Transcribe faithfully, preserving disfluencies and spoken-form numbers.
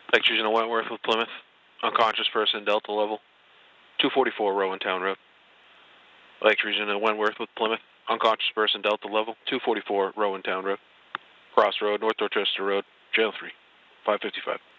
Lake Regional Wentworth with Plymouth. Unconscious person, Delta level. two forty-four Rowan Town Road. Lake Regional Wentworth with Plymouth. Unconscious person, Delta level. two forty-four Rowan Town Road. Cross Road, North Dorchester Road, Jail three. five fifty-five.